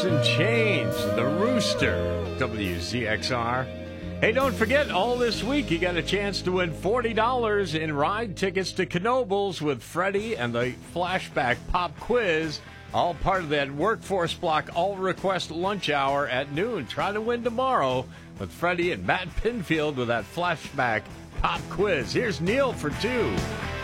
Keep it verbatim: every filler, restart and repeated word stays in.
and Change, the Rooster, W Z X R. Hey, don't forget, all this week you got a chance to win forty dollars in ride tickets to Knoebels with Freddie and the Flashback Pop Quiz, all part of that Workforce Block all-request lunch hour at noon. Try to win tomorrow with Freddie and Matt Pinfield with that Flashback Pop Quiz. Here's Neil for two.